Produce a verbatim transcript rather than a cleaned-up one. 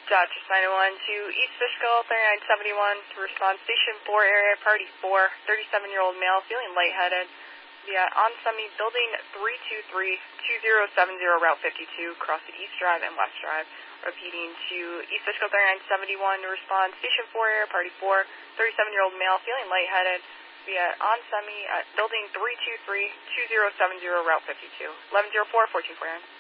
Dodgers nine oh one to East Fishkill, thirty-nine seventy-one, to respond Station four area, party four, thirty-seven-year-old male feeling lightheaded via Onsemi Building three two three, two zero seven zero, Route fifty-two, across the East Drive and West Drive. Repeating to East Fishkill, thirty-nine seventy-one, to respond Station four area, party four, thirty-seven-year-old male feeling lightheaded via Onsemi at Building three two three, two zero seven zero, Route fifty-two. eleven oh four, fourteen four.